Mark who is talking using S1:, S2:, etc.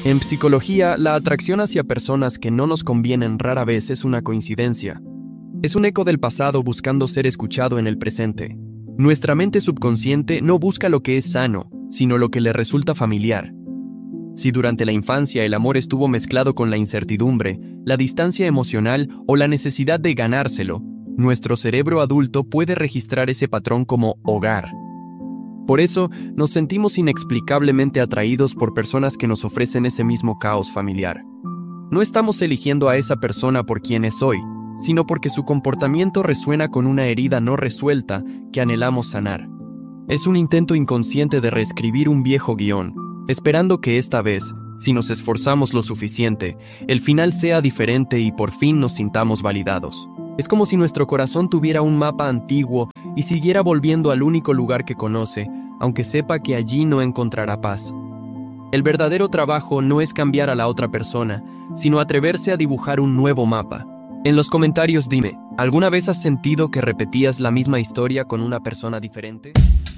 S1: En psicología, la atracción hacia personas que no nos convienen rara vez es una coincidencia. Es un eco del pasado buscando ser escuchado en el presente. Nuestra mente subconsciente no busca lo que es sano, sino lo que le resulta familiar. Si durante la infancia el amor estuvo mezclado con la incertidumbre, la distancia emocional o la necesidad de ganárselo, nuestro cerebro adulto puede registrar ese patrón como hogar. Por eso, nos sentimos inexplicablemente atraídos por personas que nos ofrecen ese mismo caos familiar. No estamos eligiendo a esa persona por quien es hoy, sino porque su comportamiento resuena con una herida no resuelta que anhelamos sanar. Es un intento inconsciente de reescribir un viejo guión, esperando que esta vez, si nos esforzamos lo suficiente, el final sea diferente y por fin nos sintamos validados. Es como si nuestro corazón tuviera un mapa antiguo y siguiera volviendo al único lugar que conoce, aunque sepa que allí no encontrará paz. El verdadero trabajo no es cambiar a la otra persona, sino atreverse a dibujar un nuevo mapa. En los comentarios dime, ¿alguna vez has sentido que repetías la misma historia con una persona diferente?